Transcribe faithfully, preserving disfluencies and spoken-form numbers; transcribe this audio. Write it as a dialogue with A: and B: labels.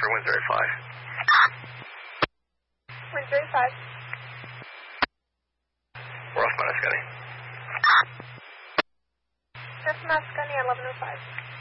A: for Windsor five.
B: Windsor five.
A: We're off Mount Ascani.
B: Just Mount Ascani, eleven oh five.